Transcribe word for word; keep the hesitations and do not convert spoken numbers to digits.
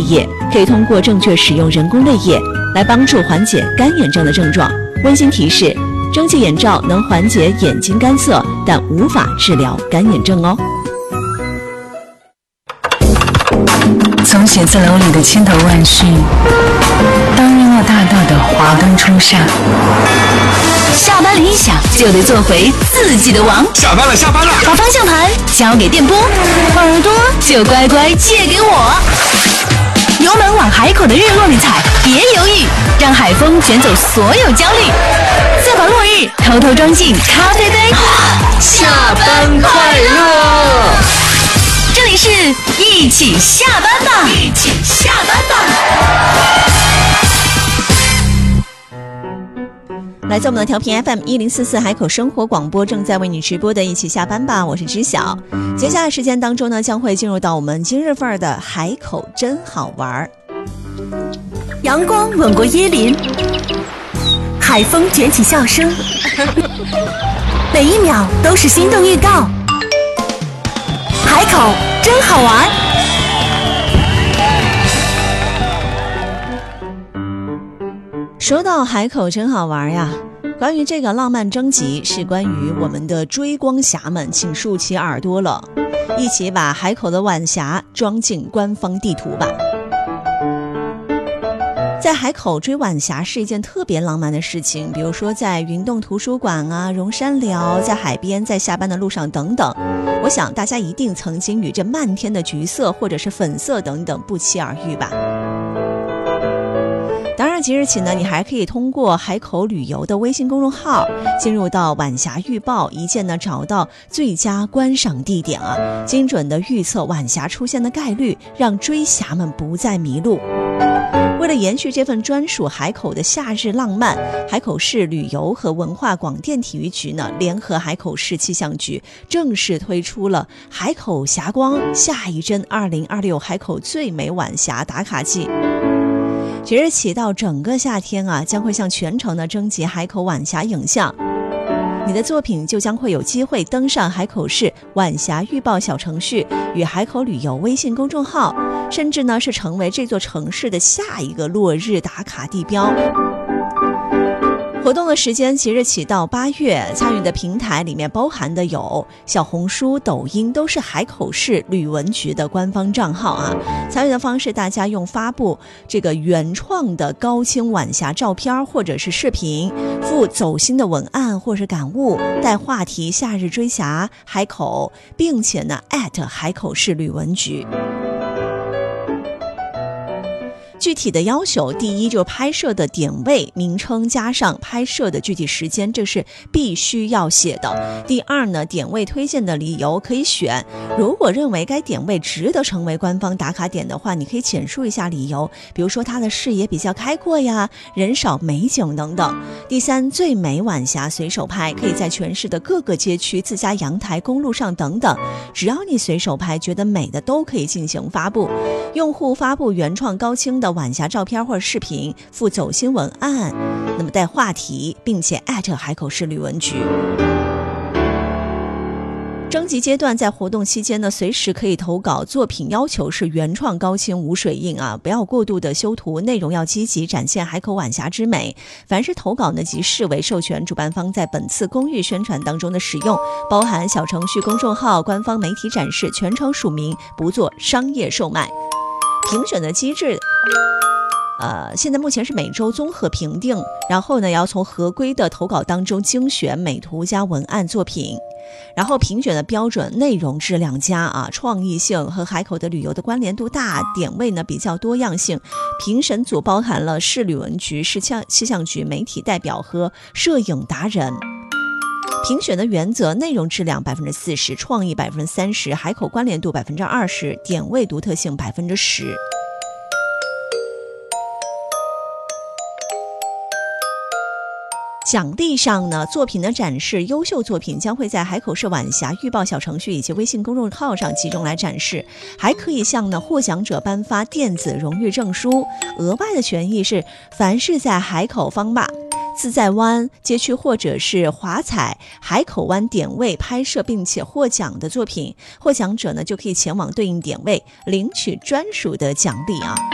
液，可以通过正确使用人工泪液来帮助缓解干眼症的症状。温馨提示：蒸汽眼罩能缓解眼睛干涩，但无法治疗干眼症哦。 从写字楼里的千头万绪，到日落大道的华灯初上， 下班铃一响就得做回自己的王。 下班了，下班了， 把方向盘交给电波，耳朵就乖乖借给我。油门往海口的日落里踩，别犹豫，让海风卷走所有焦虑，再把落日偷偷装进咖啡杯。 下班快乐！ 这里是一起下班吧，一起下班吧。 来自我们的调频 F M 一零四四海口生活广播，正在为你直播的一起下班吧，我是知晓。接下来时间当中呢，将会进入到我们今日份儿的海口真好玩。 阳光吻过椰林，海风卷起笑声，每一秒都是心动预告。海口真好玩。 说到海口真好玩呀，关于这个浪漫征集是关于我们的追光侠们，请竖起耳朵了，一起把海口的晚霞装进官方地图吧。在海口追晚霞是一件特别浪漫的事情，比如说在云洞图书馆啊、荣山寮，在海边，在下班的路上等等。我想大家一定曾经与这漫天的橘色或者是粉色等等不期而遇吧。当然即日起呢，你还可以通过海口旅游的微信公众号进入到晚霞预报，一键呢找到最佳观赏地点啊，精准的预测晚霞出现的概率，让追侠们不再迷路。为了延续这份专属海口的夏日浪漫，海口市旅游和文化广电体育局呢联合海口市气象局正式推出了海口霞光下一针二零二六海口最美晚霞打卡季。即日起到整个夏天啊，将会向全城的征集海口晚霞影像，你的作品就将会有机会登上海口市晚霞预报小程序与海口旅游微信公众号，甚至呢是成为这座城市的下一个落日打卡地标。活动的时间即日起到八月，参与的平台里面包含的有小红书、抖音，都是海口市旅文局的官方账号啊。参与的方式，大家用发布这个原创的高清晚霞照片或者是视频，附走心的文案或是感悟，带话题夏日追霞海口，并且呢 at 海口市旅文局。具体的要求，第一就是拍摄的点位名称加上拍摄的具体时间，这是必须要写的。第二呢，点位推荐的理由可以选，如果认为该点位值得成为官方打卡点的话，你可以简述一下理由，比如说它的视野比较开阔呀，人少美景等等。第三，最美晚霞随手拍，可以在全市的各个街区、自家阳台、公路上等等，只要你随手拍觉得美的都可以进行发布。用户发布原创高清的晚霞照片或者视频，附走心文案，那么带话题，并且艾特海口市旅文局。征集阶段在活动期间呢，随时可以投稿，作品要求是原创高清无水印啊，不要过度的修图，内容要积极展现海口晚霞之美。凡是投稿呢，即视为授权主办方在本次公益宣传当中的使用，包含小程序、公众号、官方媒体展示，全程署名，不做商业售卖。评选的机制呃，现在目前是每周综合评定，然后呢，要从合规的投稿当中精选美图加文案作品，然后评选的标准内容质量佳啊，创意性和海口的旅游的关联度大，点位呢比较多样性。评审组包含了市旅文局、市气象局媒体代表和摄影达人。评选的原则：内容质量百分之四十，创意百分之三十，海口关联度百分之二十，点位独特性百分之十。奖励上呢，作品的展示，优秀作品将会在海口市晚霞预报小程序以及微信公众号上集中来展示，还可以向呢获奖者颁发电子荣誉证书。额外的权益是，凡是在海口方坝、自在湾街区或者是华彩海口湾点位拍摄并且获奖的作品，获奖者呢就可以前往对应点位领取专属的奖励啊。